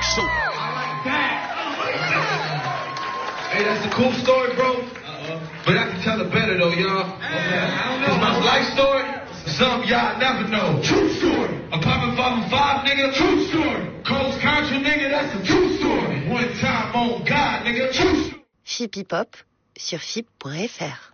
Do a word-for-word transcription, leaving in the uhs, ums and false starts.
show. Hey, that's a cool story, bro. Uh-uh. But I can tell it better, though, y'all. Okay. Cause my life story, something y'all never know. True story. Apartment five and five, nigga. True story. Coast Country, nigga, that's a true story. One time on God, nigga. True story. Fip Hip Hop sur fip point f r.